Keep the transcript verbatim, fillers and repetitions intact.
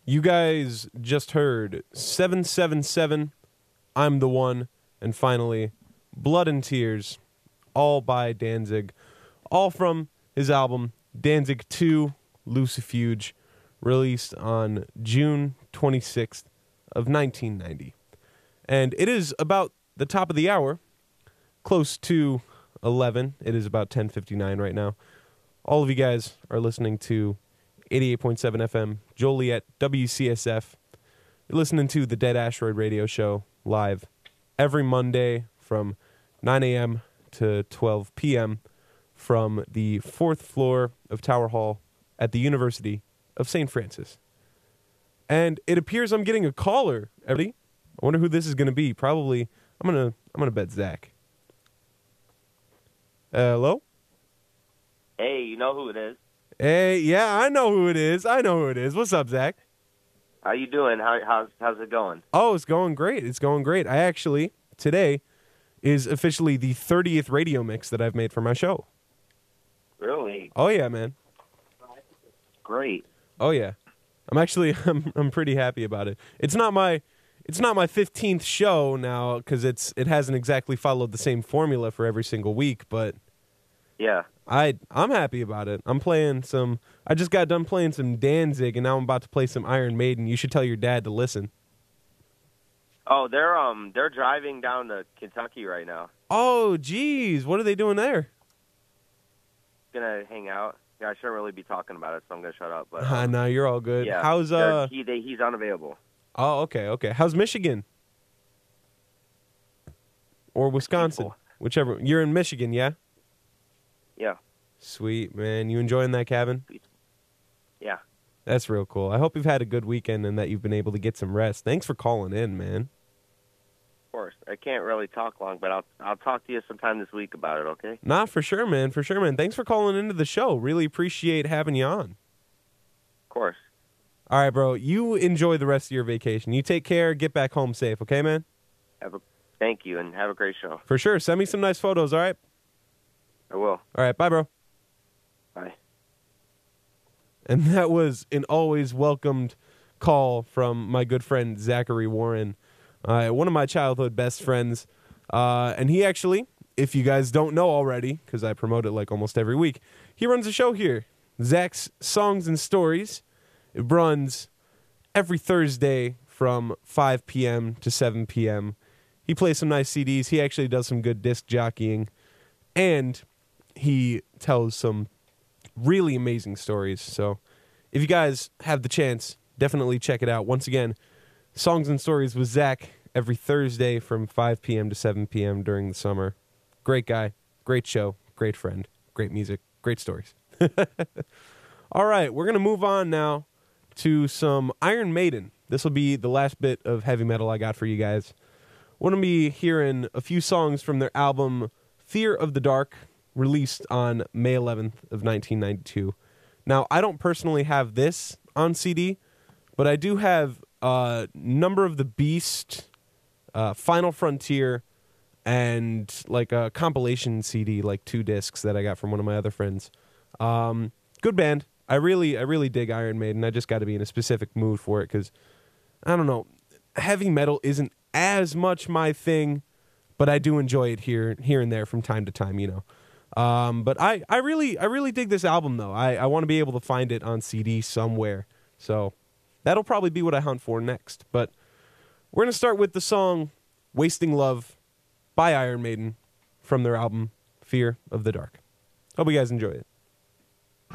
You guys just heard seven seven seven, I'm the One, and finally, Blood and Tears, all by Danzig, all from his album Danzig two, Lucifuge, released on June twenty-sixth of nineteen ninety. And it is about the top of the hour, close to eleven. It is about ten fifty-nine right now. All of you guys are listening to eighty-eight point seven F M, Joliet, W C S F. You're listening to the Dead Asteroid Radio Show live every Monday from nine a.m. to twelve p.m. from the fourth floor of Tower Hall at the University of Saint Francis. And it appears I'm getting a caller, everybody. I wonder who this is going to be. Probably, I'm going to I'm gonna bet Zach. Hello? Hey, you know who it is. Hey, yeah, I know who it is. I know who it is. What's up, Zach? How you doing? How, how's, how's it going? Oh, it's going great. It's going great. I actually, today, is officially the thirtieth radio mix that I've made for my show. Really? Oh, yeah, man. Great. Oh, yeah. I'm actually, I'm, I'm pretty happy about it. It's not my, it's not my fifteenth show now, because it's, it hasn't exactly followed the same formula for every single week, but Yeah. I, I'm happy about it. I'm playing some, I just got done playing some Danzig, and now I'm about to play some Iron Maiden. You should tell your dad to listen. Oh, they're um they're driving down to Kentucky right now. Oh, geez. What are they doing there? Gonna hang out. Yeah, I shouldn't really be talking about it, so I'm gonna shut up. But Uh, um, no, you're all good. yeah, How's, they're- uh, he they, he's unavailable. oh, okay, okay. How's Michigan? Or Wisconsin? Peaceful. Whichever. You're in Michigan, yeah? Yeah. Sweet, man. You enjoying that cabin? Yeah. That's real cool. I hope you've had a good weekend and that you've been able to get some rest. Thanks for calling in, man. Of course. I can't really talk long, but I'll I'll talk to you sometime this week about it. Okay? Nah, for sure, man. For sure, man. Thanks for calling into the show. Really appreciate having you on. Of course. All right, bro. You enjoy the rest of your vacation. You take care. Get back home safe, okay, man? Have a thank you and have a great show. For sure. Send me some nice photos, all right? I will. All right, bye, bro. Bye. And that was an always welcomed call from my good friend Zachary Warren, uh, one of my childhood best friends. Uh, and he actually, if you guys don't know already, because I promote it like almost every week, he runs a show here, Zach's Songs and Stories. It runs every Thursday from five p.m. to seven p.m. He plays some nice C Ds. He actually does some good disc jockeying. And he tells some really amazing stories. So if you guys have the chance, definitely check it out. Once again, Songs and Stories with Zach every Thursday from five p.m. to seven p.m. during the summer. Great guy, great show, great friend, great music, great stories. All right, we're going to move on now to some Iron Maiden. This will be the last bit of heavy metal I got for you guys. We're going to be hearing a few songs from their album Fear of the Dark, released on May eleventh of nineteen ninety-two. Now, I don't personally have this on C D, but I do have uh, Number of the Beast, uh, Final Frontier, and like a compilation C D, like two discs that I got from one of my other friends. Um, good band. I really, I really dig Iron Maiden. I just got to be in a specific mood for it because, I don't know, heavy metal isn't as much my thing, but I do enjoy it here, here and there from time to time, you know. Um, but I, I really, I really dig this album though. I, I want to be able to find it on C D somewhere. So that'll probably be what I hunt for next. But we're going to start with the song Wasting Love by Iron Maiden from their album Fear of the Dark. Hope you guys enjoy it.